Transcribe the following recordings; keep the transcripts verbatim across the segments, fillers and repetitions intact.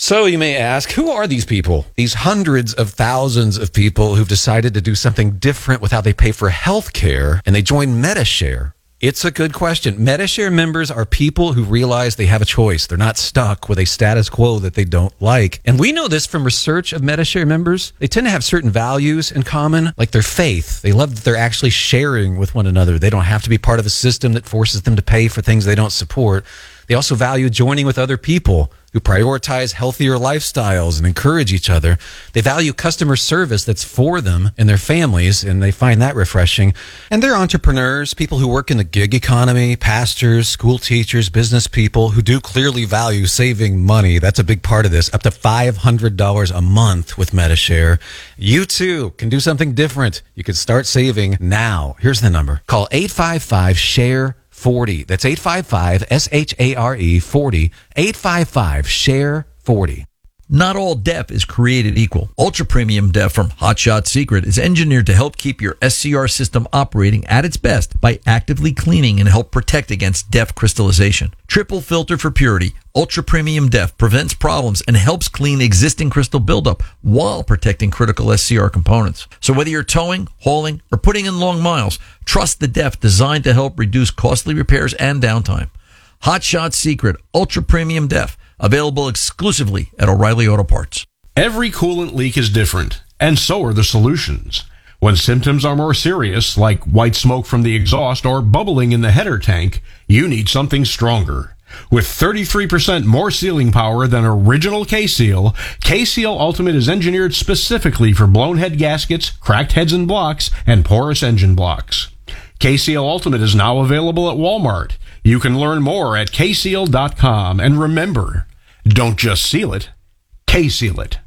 So you may ask, who are these people? These hundreds of thousands of people who've decided to do something different with how they pay for health care, and they join Medi-Share. It's a good question. Medi-Share members are people who realize they have a choice. They're not stuck with a status quo that they don't like. And we know this from research of Medi-Share members. They tend to have certain values in common, like their faith. They love that they're actually sharing with one another. They don't have to be part of a system that forces them to pay for things they don't support. They also value joining with other people who prioritize healthier lifestyles and encourage each other. They value customer service that's for them and their families, and they find that refreshing. And they're entrepreneurs, people who work in the gig economy, pastors, school teachers, business people who do clearly value saving money. That's a big part of this, up to five hundred dollars a month with Medi-Share. You too can do something different. You can start saving now. Here's the number. Call eight five five, S H A R E forty. That's eight five five, S H A R E forty. eight five five, S H A R E forty. Not all D E F is created equal. Ultra Premium D E F from Hot Shot Secret is engineered to help keep your S C R system operating at its best by actively cleaning and help protect against D E F crystallization. Triple filter for purity, Ultra Premium D E F prevents problems and helps clean existing crystal buildup while protecting critical S C R components. So whether you're towing, hauling, or putting in long miles, trust the D E F designed to help reduce costly repairs and downtime. Hot Shot Secret Ultra Premium D E F. Available exclusively at O'Reilly Auto Parts. Every coolant leak is different, and so are the solutions. When symptoms are more serious, like white smoke from the exhaust or bubbling in the header tank, you need something stronger. With thirty-three percent more sealing power than original K-Seal, K-Seal Ultimate is engineered specifically for blown head gaskets, cracked heads and blocks, and porous engine blocks. K-Seal Ultimate is now available at Walmart. You can learn more at K seal dot com. And remember, don't just seal it, K-Seal it.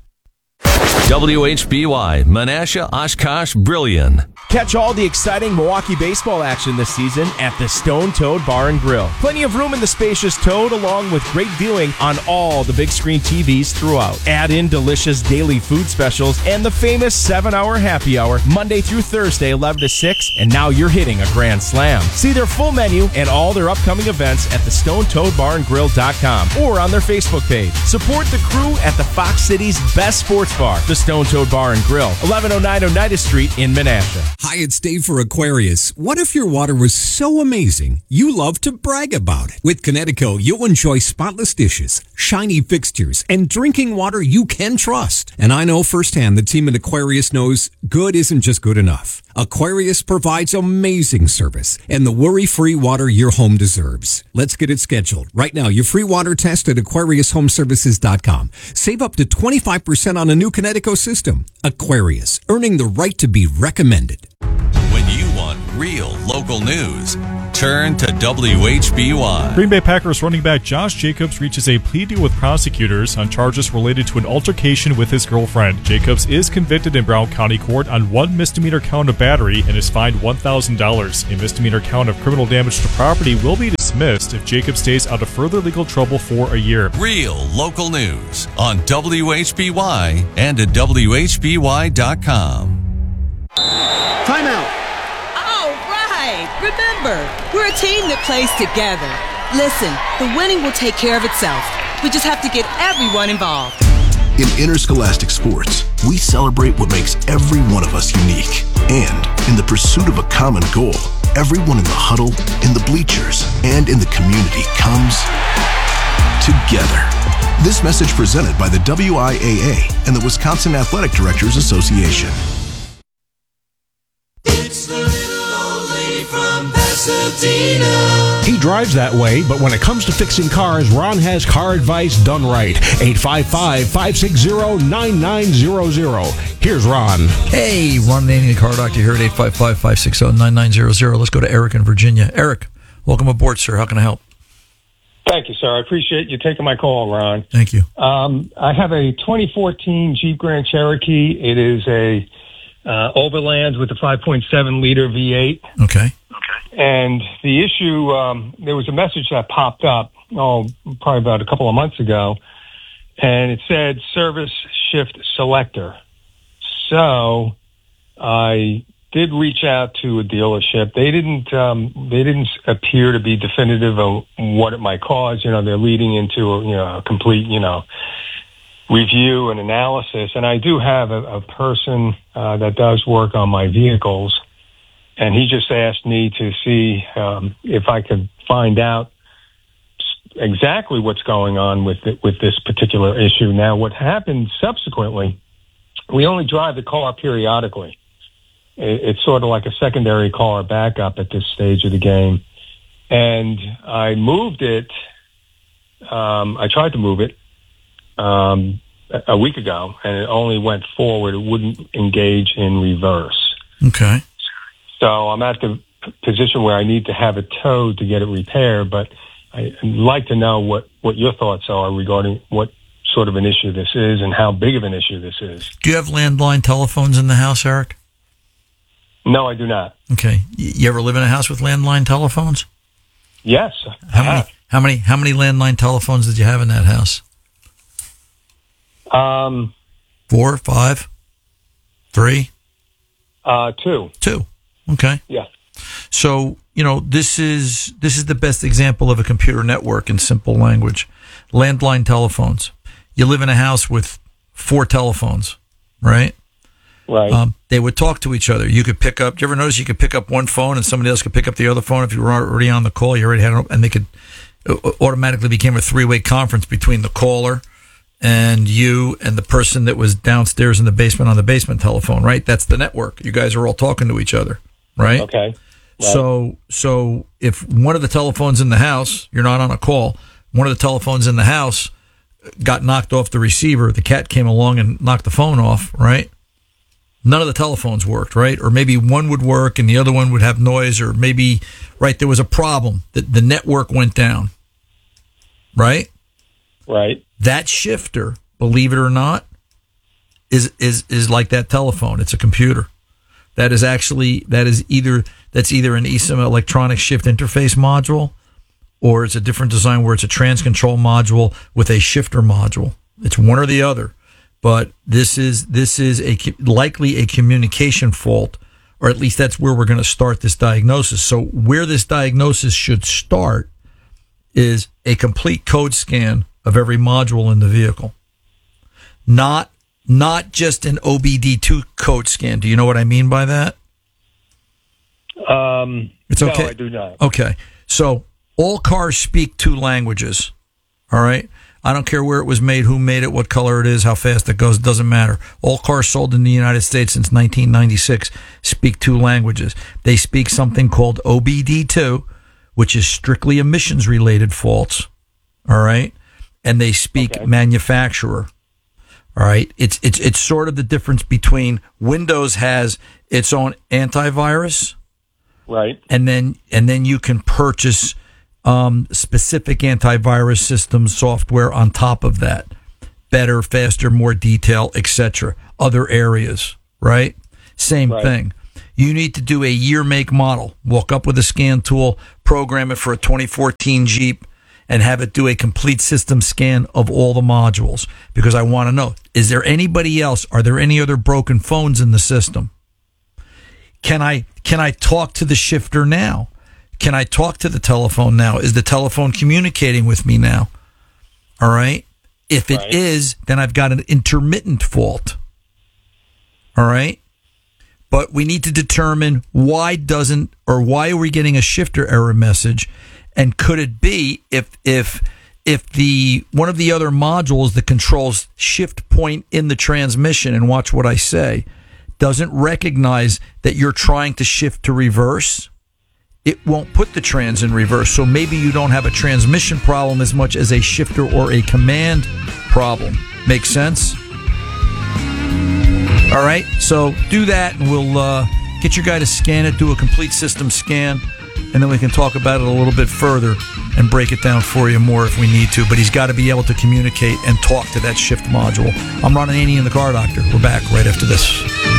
W H B Y, Menasha, Oshkosh, Brillion. Catch all the exciting Milwaukee baseball action this season at the Stone Toad Bar and Grill. Plenty of room in the spacious Toad, along with great viewing on all the big screen T Vs throughout. Add in delicious daily food specials and the famous seven hour happy hour, Monday through Thursday, eleven to six, and now you're hitting a grand slam. See their full menu and all their upcoming events at the stone toad bar and grill dot com or on their Facebook page. Support the crew at the Fox City's best sports bar, the Stone Toad Bar and Grill, eleven oh nine Oneida Street in Menasha. Hi, it's Dave for Aquarius. What if your water was so amazing you love to brag about it? With Connecticut, you'll enjoy spotless dishes, shiny fixtures, and drinking water you can trust. And I know firsthand the team at Aquarius knows good isn't just good enough. Aquarius provides amazing service and the worry-free water your home deserves. Let's get it scheduled. Right now, your free water test at aquarius home services dot com. Save up to twenty-five percent on a new Connecticut system. Aquarius, earning the right to be recommended. When you want real local news, turn to W H B Y. Green Bay Packers running back Josh Jacobs reaches a plea deal with prosecutors on charges related to an altercation with his girlfriend. Jacobs is convicted in Brown County Court on one misdemeanor count of battery and is fined one thousand dollars. A misdemeanor count of criminal damage to property will be dismissed if Jacob stays out of further legal trouble for a year. Real local news on W H B Y and at W H B Y dot com. Timeout. Remember, we're a team that plays together. Listen, the winning will take care of itself. We just have to get everyone involved. In interscholastic sports, we celebrate what makes every one of us unique. And in the pursuit of a common goal, everyone in the huddle, in the bleachers, and in the community comes together. This message presented by the W I A A and the Wisconsin Athletic Directors Association. It's the little old lady from Pasadena. He drives that way, but when it comes to fixing cars, Ron has car advice done right. eight five five, five six zero, nine nine zero zero. Here's Ron. Hey, Ron Naney, the car doctor here at eight five five, five six zero, nine nine zero zero. Let's go to Eric in Virginia. Eric, welcome aboard, sir. How can I help? Thank you, sir. I appreciate you taking my call, Ron. Thank you. Um, I have a twenty fourteen Jeep Grand Cherokee. It is a uh, Overland with a five point seven liter V eight. Okay. Okay. And the issue, um, there was a message that popped up, oh, probably about a couple of months ago, and it said service shift selector. So I did reach out to a dealership. They didn't, um, they didn't appear to be definitive of what it might cause. You know, they're leading into a, you know, a complete, you know, review and analysis. And I do have a, a person uh, that does work on my vehicles, and he just asked me to see um, if I could find out exactly what's going on with it, with this particular issue. Now, what happened subsequently, we only drive the car periodically. It, it's sort of like a secondary car backup at this stage of the game. And I moved it. Um, I tried to move it um, a week ago, and it only went forward. It wouldn't engage in reverse. Okay. So I'm at the p- position where I need to have it towed to get it repaired, but I'd like to know what, what your thoughts are regarding what sort of an issue this is and how big of an issue this is. Do you have landline telephones in the house, Eric? No, I do not. Okay. You ever live in a house with landline telephones? Yes. How many, how many, how many landline telephones did you have in that house? Um, Four, five, three? Uh, two. Two. Okay. Yeah. So, you know, this is this is the best example of a computer network in simple language. Landline telephones. You live in a house with four telephones, right? Right. Um, they would talk to each other. You could pick up. Do you ever notice you could pick up one phone and somebody else could pick up the other phone if you were already on the call? You already had, and they could uh, automatically became a three-way conference between the caller and you and the person that was downstairs in the basement on the basement telephone, right? That's the network. You guys are all talking to each other, right? Okay. Right. So, so if one of the telephones in the house, you're not on a call, one of the telephones in the house got knocked off the receiver, the cat came along and knocked the phone off, right? None of the telephones worked, right? Or maybe one would work and the other one would have noise, or maybe, right, there was a problem. The, the network went down, right? Right. That shifter, believe it or not, is is is like that telephone. It's a computer. That is actually that is either that's either an E S I M electronic shift interface module, or it's a different design where it's a trans control module with a shifter module. It's one or the other. But this is this is a likely a communication fault, or at least that's where we're going to start this diagnosis. So where this diagnosis should start is a complete code scan of every module in the vehicle. Not not just an O B D two code scan. Do you know what I mean by that? Um, it's okay. No, I do not. Okay. So all cars speak two languages. All right. I don't care where it was made, who made it, what color it is, how fast it goes. It doesn't matter. All cars sold in the United States since nineteen ninety-six speak two languages. They speak something called O B D two, which is strictly emissions-related faults. All right. And they speak okay. manufacturer. All right. It's, it's, it's sort of the difference between Windows has its own antivirus. Right. And then, and then you can purchase um, specific antivirus system software on top of that. Better, faster, more detail, et cetera. Other areas, right? Same right. thing. You need to do a year, make, model. Walk up with a scan tool, program it for a twenty fourteen Jeep, and have it do a complete system scan of all the modules. Because I want to know, is there anybody else? Are there any other broken phones in the system? Can I can I talk to the shifter now? Can I talk to the telephone now? Is the telephone communicating with me now? All right. If it right. is, then I've got an intermittent fault. All right. But we need to determine why doesn't, or why are we getting a shifter error message? And could it be if if if the one of the other modules that controls shift point in the transmission, and watch what I say, doesn't recognize that you're trying to shift to reverse, it won't put the trans in reverse. So maybe you don't have a transmission problem as much as a shifter or a command problem. Make sense? All right, so do that, and we'll uh, get your guy to scan it, do a complete system scan, and then we can talk about it a little bit further and break it down for you more if we need to. But he's got to be able to communicate and talk to that shift module. I'm Ron Ananian, the Car Doctor. We're back right after this.